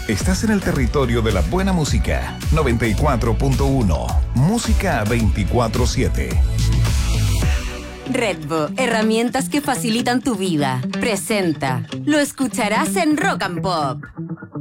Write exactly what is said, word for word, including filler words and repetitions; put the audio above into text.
Estás en el territorio de la buena música. noventa y cuatro punto uno. Música veinticuatro siete. Redbo, herramientas que facilitan tu vida. Presenta. Lo escucharás en Rock and Pop.